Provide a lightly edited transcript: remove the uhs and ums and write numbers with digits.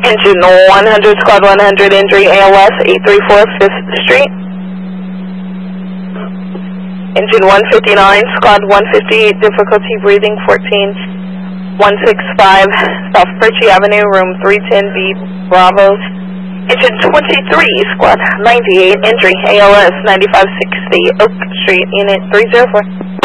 Engine 100, Squad 100, injury ALS, 834 5th Street. Engine 159, Squad 158, difficulty breathing, 14165, South Percy Avenue, room 310B, Bravo. Engine 23, Squad 98, injury ALS, 9560, Oak Street, unit 304.